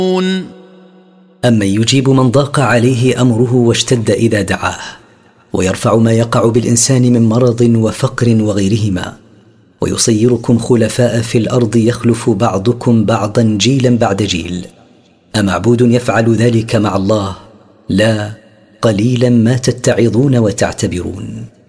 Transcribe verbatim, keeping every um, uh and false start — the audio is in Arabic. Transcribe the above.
أمن يجيب من ضاق عليه أمره واشتد إذا دعاه، ويرفع ما يقع بالإنسان من مرض وفقر وغيرهما، ويصيركم خلفاء في الأرض يخلف بعضكم بعضا جيلا بعد جيل. أمعبود يفعل ذلك مع الله؟ لا، قليلا ما تتعظون وتعتبرون.